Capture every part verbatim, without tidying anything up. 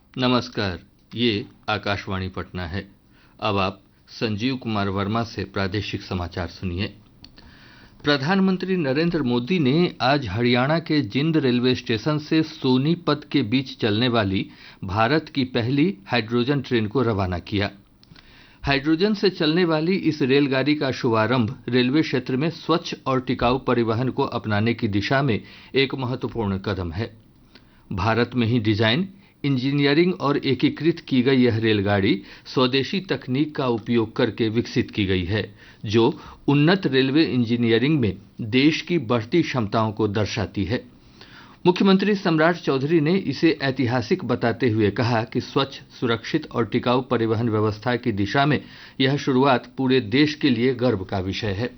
नमस्कार, ये आकाशवाणी पटना है। अब आप संजीव कुमार वर्मा से प्रादेशिक समाचार सुनिए। प्रधानमंत्री नरेंद्र मोदी ने आज हरियाणा के जिंद रेलवे स्टेशन से सोनीपत के बीच चलने वाली भारत की पहली हाइड्रोजन ट्रेन को रवाना किया। हाइड्रोजन से चलने वाली इस रेलगाड़ी का शुभारंभ रेलवे क्षेत्र में स्वच्छ और टिकाऊ परिवहन को अपनाने की दिशा में एक महत्वपूर्ण कदम है। भारत में ही डिजाइन, इंजीनियरिंग और एकीकृत की गई यह रेलगाड़ी स्वदेशी तकनीक का उपयोग करके विकसित की गई है, जो उन्नत रेलवे इंजीनियरिंग में देश की बढ़ती क्षमताओं को दर्शाती है। मुख्यमंत्री सम्राट चौधरी ने इसे ऐतिहासिक बताते हुए कहा कि स्वच्छ, सुरक्षित और टिकाऊ परिवहन व्यवस्था की दिशा में यह शुरुआत पूरे देश के लिए गर्व का विषय है।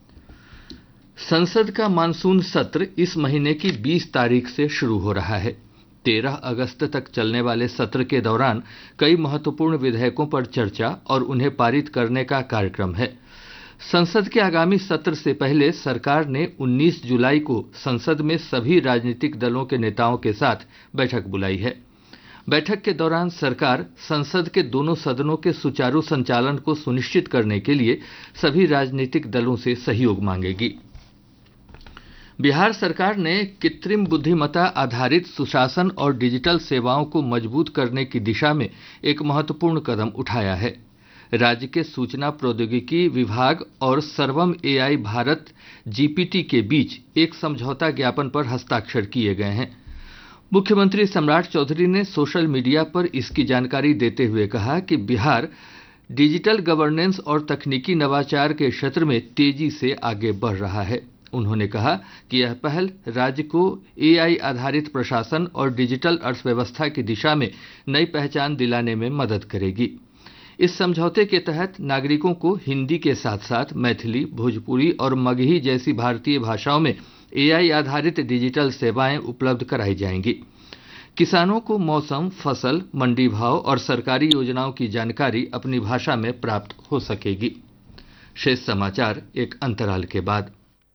संसद का मानसून सत्र इस महीने की बीस तारीख से शुरू हो रहा है। तेरह अगस्त तक चलने वाले सत्र के दौरान कई महत्वपूर्ण विधेयकों पर चर्चा और उन्हें पारित करने का कार्यक्रम है। संसद के आगामी सत्र से पहले सरकार ने उन्नीस जुलाई को संसद में सभी राजनीतिक दलों के नेताओं के साथ बैठक बुलाई है। बैठक के दौरान सरकार संसद के दोनों सदनों के सुचारू संचालन को सुनिश्चित करने के लिए सभी राजनीतिक दलों से सहयोग मांगेगी। बिहार सरकार ने कृत्रिम बुद्धिमत्ता आधारित सुशासन और डिजिटल सेवाओं को मजबूत करने की दिशा में एक महत्वपूर्ण कदम उठाया है। राज्य के सूचना प्रौद्योगिकी विभाग और सर्वम एआई भारत जीपीटी के बीच एक समझौता ज्ञापन पर हस्ताक्षर किए गए हैं। मुख्यमंत्री सम्राट चौधरी ने सोशल मीडिया पर इसकी जानकारी देते हुए कहा कि बिहार डिजिटल गवर्नेंस और तकनीकी नवाचार के क्षेत्र में तेजी से आगे बढ़ रहा है। उन्होंने कहा कि यह पहल राज्य को एआई आधारित प्रशासन और डिजिटल अर्थव्यवस्था की दिशा में नई पहचान दिलाने में मदद करेगी। इस समझौते के तहत नागरिकों को हिंदी के साथ साथ मैथिली, भोजपुरी और मगही जैसी भारतीय भाषाओं में एआई आधारित डिजिटल सेवाएं उपलब्ध कराई जाएंगी। किसानों को मौसम, फसल, मंडी भाव और सरकारी योजनाओं की जानकारी अपनी भाषा में प्राप्त हो सकेगी। शेष समाचार एक अंतराल के बाद।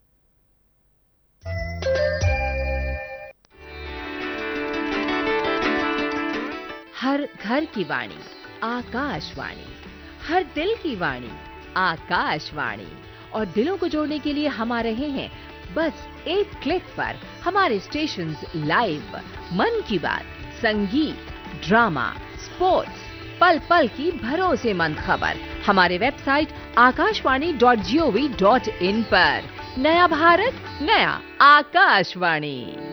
हर घर की वाणी आकाशवाणी, हर दिल की वाणी आकाशवाणी। और दिलों को जोड़ने के लिए हम आ रहे हैं बस एक क्लिक पर। हमारे स्टेशंस लाइव, मन की बात, संगीत, ड्रामा, स्पोर्ट्स, पल पल की भरोसेमंद खबर हमारे website Akashvani dot G O V dot in पर। नया भारत, नया आकाशवाणी।